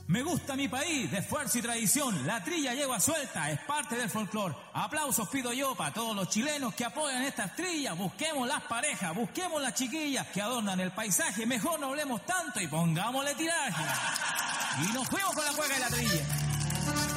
Me gusta mi país, de esfuerzo y tradición. La trilla yegua suelta, es parte del folclor. Aplausos pido yo para todos los chilenos que apoyan estas trillas. Busquemos las parejas, busquemos las chiquillas que adornan el paisaje. Mejor no hablemos tanto y pongámosle tiraje. Y nos fuimos con la cueca y la trilla.